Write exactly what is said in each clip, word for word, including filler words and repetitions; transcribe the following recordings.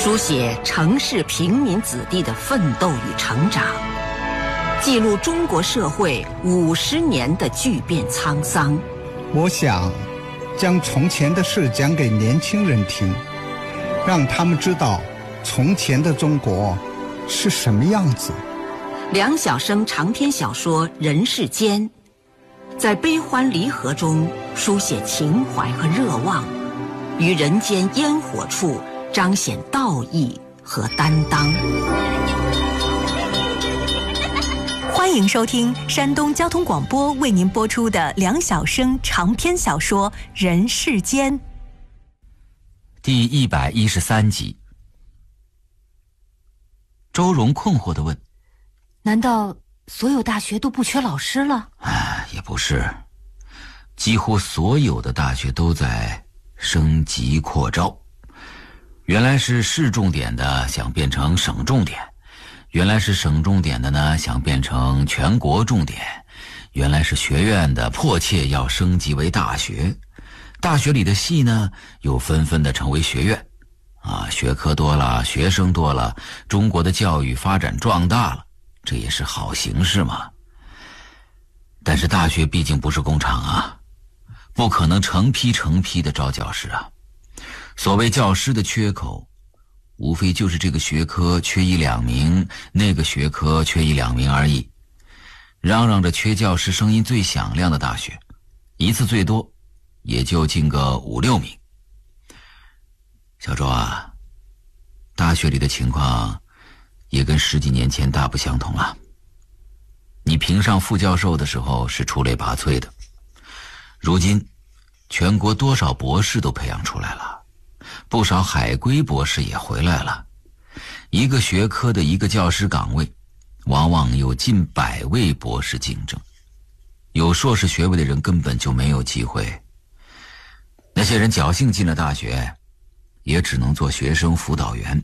书写城市平民子弟的奋斗与成长，记录中国社会五十年的巨变沧桑。 我想将从前的事讲给年轻人听，让他们知道从前的中国是什么样子。 梁晓声长篇小说《人世间》，在悲欢离合中书写情怀和热望，于人间烟火处彰显道义和担当。 欢迎收听山东交通广播为您播出的梁晓声长篇小说《人世间》 第一百一十三集。周荣困惑地问： 难道所有大学都不缺老师了？ 哎，也不是，几乎所有的大学都在升级扩招。原来是市重点的想变成省重点，原来是省重点的呢想变成全国重点，原来是学院的迫切要升级为大学，大学里的系呢又纷纷的成为学院啊，学科多了，学生多了，中国的教育发展壮大了，这也是好形势嘛。但是大学毕竟不是工厂啊，不可能成批成批的招教师啊。所谓教师的缺口，无非就是这个学科缺一两名，那个学科缺一两名而已。嚷嚷着缺教师声音最响亮的大学，一次最多也就进个五六名。小周啊，大学里的情况也跟十几年前大不相同了。你评上副教授的时候是出类拔萃的，如今全国多少博士都培养出来了，不少海归博士也回来了。一个学科的一个教师岗位，往往有近百位博士竞争，有硕士学位的人根本就没有机会。那些人侥幸进了大学，也只能做学生辅导员。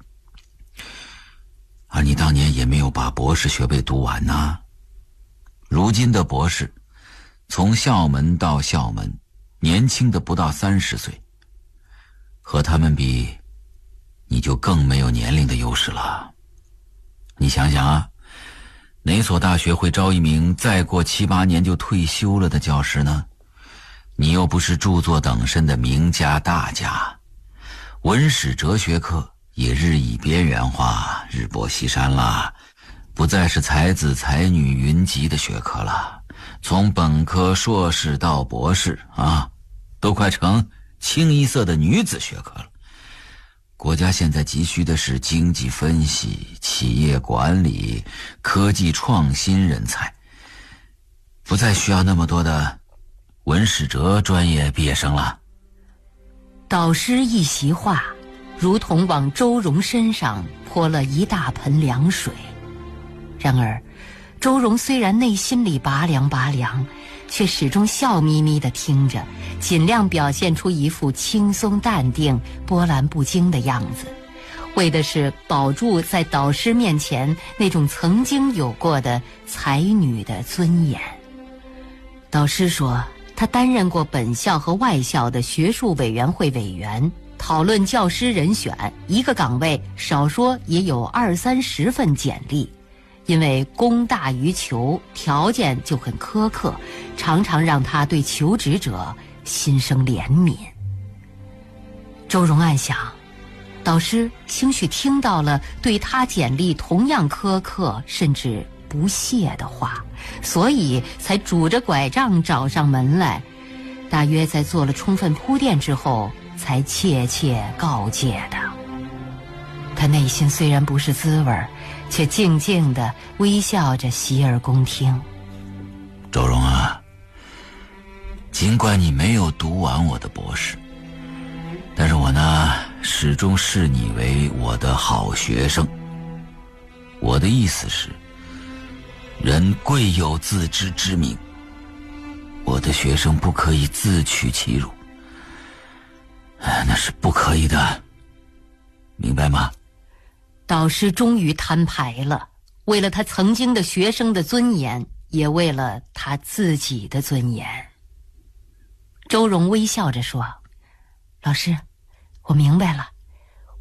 而你当年也没有把博士学位读完呐。如今的博士，从校门到校门，年轻的不到三十岁，和他们比，你就更没有年龄的优势了。你想想啊，哪所大学会招一名再过七八年就退休了的教师呢？你又不是著作等身的名家大家，文史哲学科也日益边缘化，日薄西山了，不再是才子才女云集的学科了。从本科硕士到博士啊，都快成清一色的女子学科了。国家现在急需的是经济分析、企业管理、科技创新人才，不再需要那么多的文史哲专业毕业生了。 导师一席话，如同往周荣身上泼了一大盆凉水。然而周荣虽然内心里拔凉拔凉，却始终笑眯眯地听着，尽量表现出一副轻松淡定、波澜不惊的样子，为的是保住在导师面前那种曾经有过的才女的尊严。导师说，他担任过本校和外校的学术委员会委员，讨论教师人选，一个岗位少说也有二三十份简历。因为供大于求，条件就很苛刻，常常让他对求职者心生怜悯。周荣暗想，导师兴许听到了对他简历同样苛刻甚至不屑的话，所以才拄着拐杖找上门来，大约在做了充分铺垫之后才切切告诫的。他内心虽然不是滋味，却静静地微笑着洗耳恭听。 周荣啊，尽管你没有读完我的博士，但是我呢始终视你为我的好学生。我的意思是，人贵有自知之明，我的学生不可以自取其辱，那是不可以的，明白吗？ 导师终于摊牌了，为了他曾经的学生的尊严，也为了他自己的尊严。周荣微笑着说，老师，我明白了，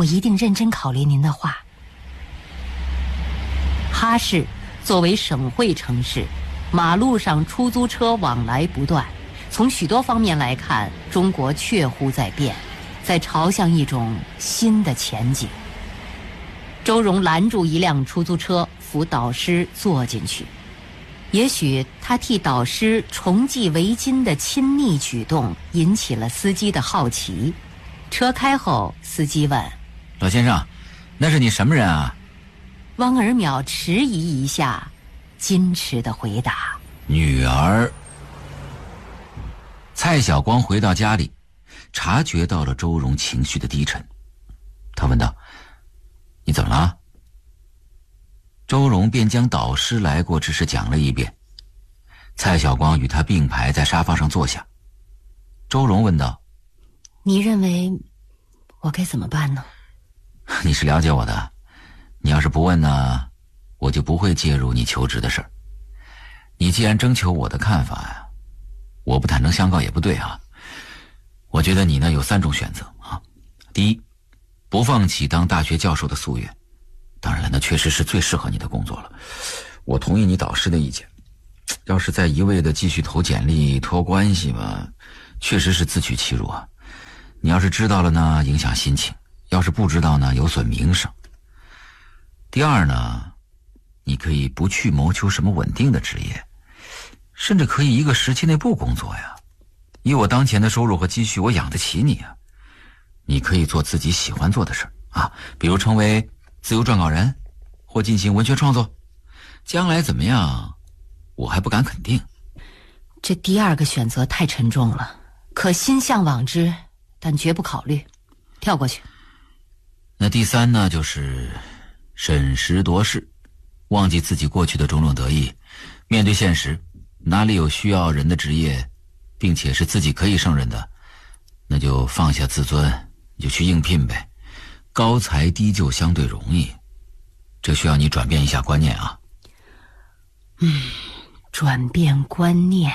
我一定认真考虑您的话。哈市作为省会城市，马路上出租车往来不断，从许多方面来看，中国确乎在变，在朝向一种新的前景。周荣拦住一辆出租车，扶导师坐进去。也许他替导师重系围巾的亲昵举动引起了司机的好奇。车开后，司机问： 老先生，那是你什么人啊？ 汪尔淼迟疑一下，矜持地回答： 女儿。蔡晓光回到家里，察觉到了周荣情绪的低沉，他问道：你怎么了？周荣便将导师来过之事讲了一遍。蔡晓光与他并排在沙发上坐下。周荣问道： 你认为我该怎么办呢？ 你是了解我的，你要是不问呢，我就不会介入你求职的事儿。你既然征求我的看法呀，我不坦诚相告也不对啊。我觉得你呢有三种选择啊。第一，不放弃当大学教授的夙愿，当然了，那确实是最适合你的工作了。我同意你导师的意见，要是再一味的继续投简历托关系吧，确实是自取其辱啊。你要是知道了呢，影响心情；要是不知道呢，有损名声。第二呢，你可以不去谋求什么稳定的职业，甚至可以一个时期内不工作呀。以我当前的收入和积蓄，我养得起你啊。你可以做自己喜欢做的事啊，比如成为自由撰稿人，或进行文学创作。将来怎么样，我还不敢肯定。 这第二个选择太沉重了，可心向往之，但绝不考虑，跳过去。 那第三呢，就是审时度势，忘记自己过去的种种得意，面对现实，哪里有需要人的职业，并且是自己可以胜任的，那就放下自尊，你就去应聘呗。高才低就相对容易，这需要你转变一下观念啊。 嗯，转变观念。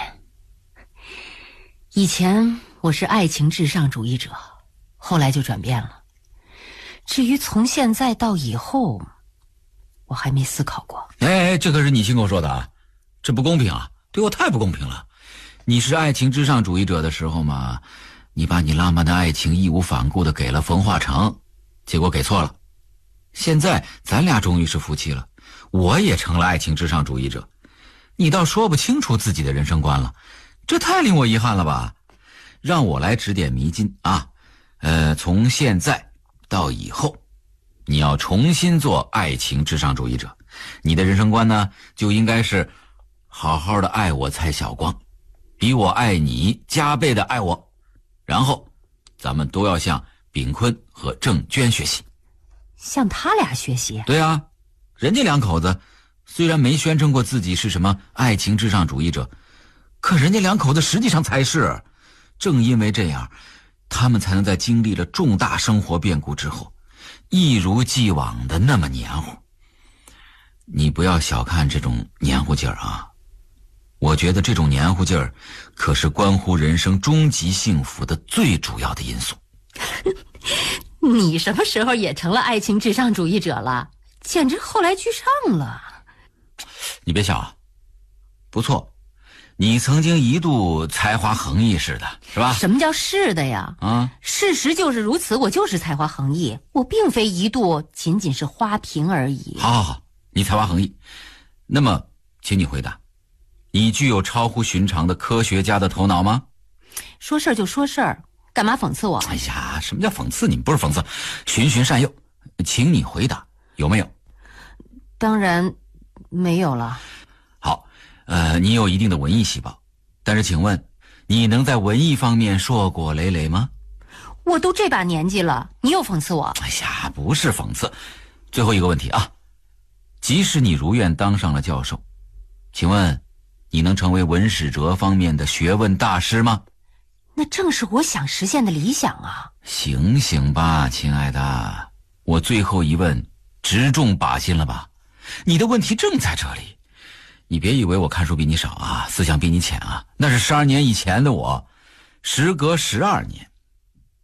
以前我是爱情至上主义者，后来就转变了。至于从现在到以后，我还没思考过。 哎，这可是你亲口说的啊，这不公平啊，对我太不公平了。你是爱情至上主义者的时候嘛，你把你浪漫的爱情义无反顾地给了冯化成，结果给错了。现在咱俩终于是夫妻了，我也成了爱情至上主义者，你倒说不清楚自己的人生观了，这太令我遗憾了吧。让我来指点迷津啊，呃，从现在到以后，你要重新做爱情至上主义者。你的人生观呢，就应该是好好的爱我蔡晓光，比我爱你加倍的爱我，然后咱们都要向秉坤和郑娟学习。 向他俩学习？ 对啊，人家两口子虽然没宣称过自己是什么爱情至上主义者，可人家两口子实际上才是。正因为这样，他们才能在经历了重大生活变故之后，一如既往的那么黏糊。你不要小看这种黏糊劲儿啊，我觉得这种黏糊劲儿可是关乎人生终极幸福的最主要的因素。 你什么时候也成了爱情至上主义者了？简直后来居上了。 你别笑啊，不错，你曾经一度才华横溢似的，是吧？ 什么叫是的呀？ 啊， 事实就是如此，我就是才华横溢，我并非一度仅仅是花瓶而已。 好好好，你才华横溢。那么请你回答，你具有超乎寻常的科学家的头脑吗？ 说事儿就说事儿，干嘛讽刺我？ 哎呀，什么叫讽刺你？不是讽刺，循循善诱。请你回答，有没有？ 当然没有了。 好，呃，你有一定的文艺细胞，但是请问你能在文艺方面硕果累累吗？ 我都这把年纪了，你又讽刺我？ 哎呀，不是讽刺。最后一个问题啊，即使你如愿当上了教授，请问你能成为文史哲方面的学问大师吗？ 那正是我想实现的理想啊。 醒醒吧，亲爱的，我最后一问直中靶心了吧？你的问题正在这里。你别以为我看书比你少啊，思想比你浅啊，那是十二年以前的我，时隔十二年，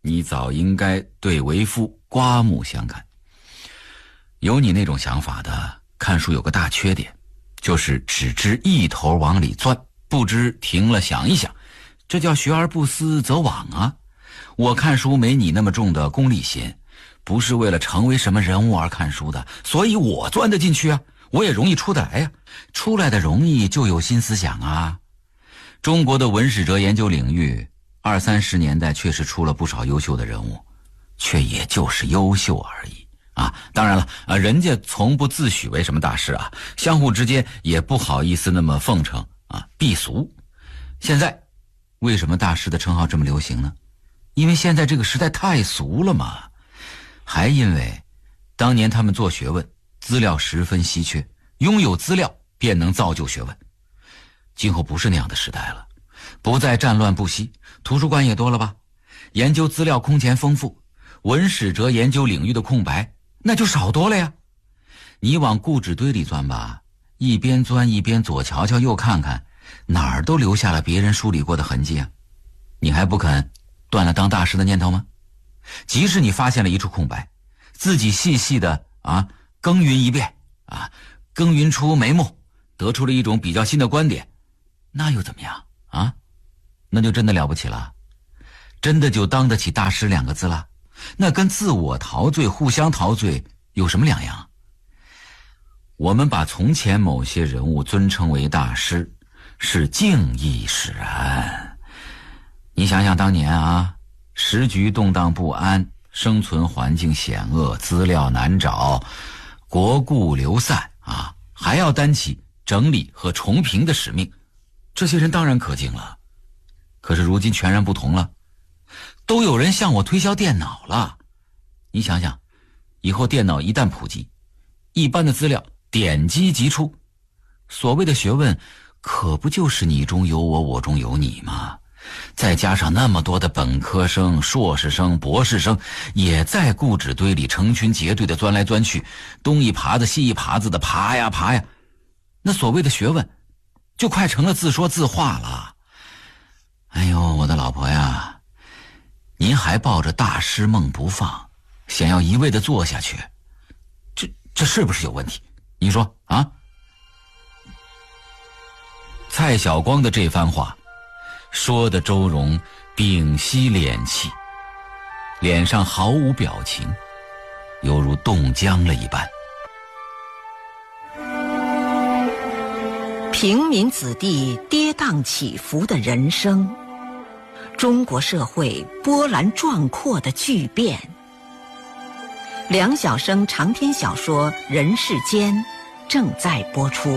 你早应该对为父刮目相看。有你那种想法的，看书有个大缺点，就是只知一头往里钻，不知停了想一想，这叫学而不思则罔啊。我看书没你那么重的功利心，不是为了成为什么人物而看书的，所以我钻得进去啊，我也容易出得来呀、啊，出来的容易就有新思想啊。中国的文史哲研究领域，二三十年代确实出了不少优秀的人物，却也就是优秀而已啊。当然了啊，人家从不自诩为什么大师啊，相互之间也不好意思那么奉承啊，避俗。现在为什么大师的称号这么流行呢？因为现在这个时代太俗了嘛，还因为当年他们做学问资料十分稀缺，拥有资料便能造就学问。今后不是那样的时代了，不再战乱不息，图书馆也多了吧，研究资料空前丰富，文史哲研究领域的空白那就少多了呀。你往故纸堆里钻吧，一边钻一边左瞧瞧右看看，哪儿都留下了别人梳理过的痕迹啊。你还不肯断了当大师的念头吗？即使你发现了一处空白，自己细细的啊耕耘一遍啊，耕耘出眉目，得出了一种比较新的观点，那又怎么样啊？那就真的了不起了，真的就当得起大师两个字了。那跟自我陶醉互相陶醉有什么两样？我们把从前某些人物尊称为大师，是敬意使然。你想想当年啊，时局动荡不安，生存环境险恶，资料难找，国故流散啊，还要担起整理和重评的使命，这些人当然可敬了。可是如今全然不同了，都有人向我推销电脑了。你想想，以后电脑一旦普及，一般的资料点击即出，所谓的学问可不就是你中有我，我中有你吗？再加上那么多的本科生、硕士生、博士生也在故纸堆里成群结队的钻来钻去，东一耙子西一耙子的爬呀爬呀，那所谓的学问就快成了自说自话了。哎呦，我的老婆呀，您还抱着大师梦不放，想要一味的做下去，这这是不是有问题？你说啊？蔡晓光的这番话说的周荣屏息敛气，脸上毫无表情，犹如冻僵了一般。 平民子弟跌宕起伏的人生，中国社会波澜壮阔的巨变。梁晓声长篇小说《人世间》正在播出。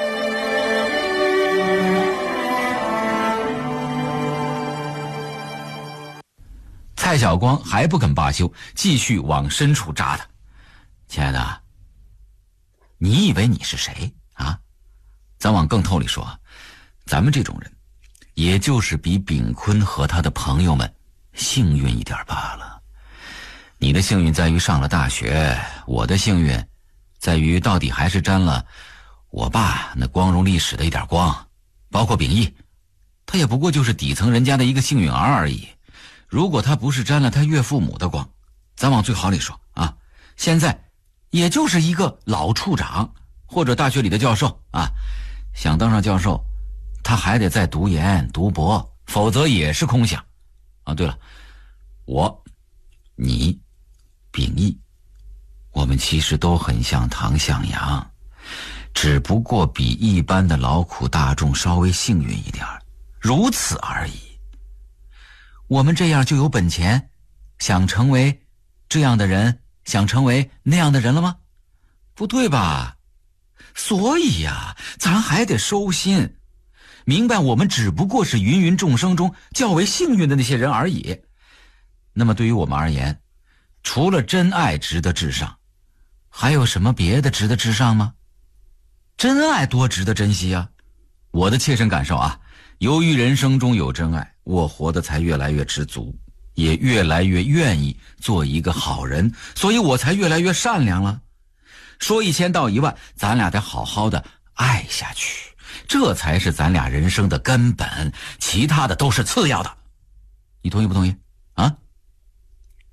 蔡晓光还不肯罢休，继续往深处扎他。亲爱的，你以为你是谁啊？咱往更透里说，咱们这种人也就是比炳坤和他的朋友们幸运一点罢了。你的幸运在于上了大学，我的幸运在于到底还是沾了我爸那光荣历史的一点光。包括秉义，他也不过就是底层人家的一个幸运儿而已。如果他不是沾了他岳父母的光，咱往最好里说啊，现在也就是一个老处长或者大学里的教授啊。想当上教授，他还得再读研读博，否则也是空想啊。对了，我你秉义，我们其实都很像唐向阳，只不过比一般的劳苦大众稍微幸运一点，如此而已。我们这样就有本钱想成为这样的人，想成为那样的人了吗？不对吧？所以呀，咱还得收心，明白我们只不过是芸芸众生中较为幸运的那些人而已。那么对于我们而言，除了真爱值得至上，还有什么别的值得至上吗？真爱多值得珍惜啊！我的切身感受啊，由于人生中有真爱，我活得才越来越知足，也越来越愿意做一个好人，所以我才越来越善良了。说一千道一万，咱俩得好好的爱下去，这才是咱俩人生的根本，其他的都是次要的。你同意不同意啊？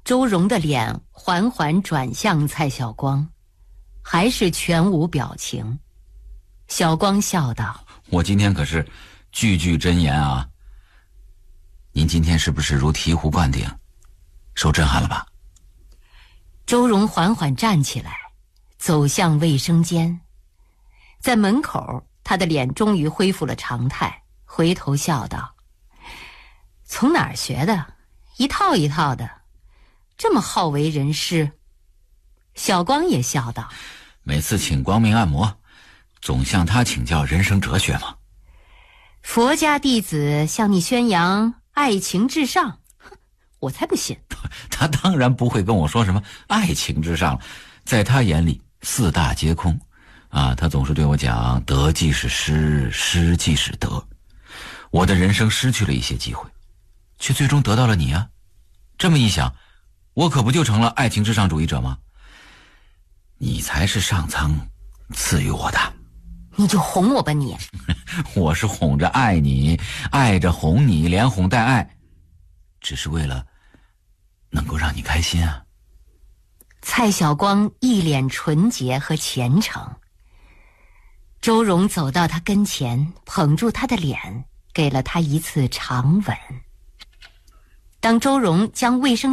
周荣的脸缓缓转向蔡晓光，还是全无表情。晓光笑道： 我今天可是句句真言啊。您今天是不是如醍醐灌顶，受震撼了吧？ 周荣缓缓站起来，走向卫生间。在门口，他的脸终于恢复了常态，回头笑道：从哪儿学的？一套一套的，这么好为人师。晓光也笑道： 每次请光明按摩，总向他请教人生哲学嘛。 佛家弟子向你宣扬爱情至上，我才不信。 他当然不会跟我说什么爱情至上了，在他眼里四大皆空啊。他总是对我讲德即是失，失即是得。我的人生失去了一些机会，却最终得到了你啊。这么一想，我可不就成了爱情至上主义者吗？你才是上苍赐予我的。 你就哄我吧你。 我是哄着爱你，爱着哄你，连哄带爱，只是为了能够让你开心啊。 蔡晓光一脸纯洁和虔诚。周荣走到他跟前，捧住他的脸，给了他一次长吻。当周荣将卫生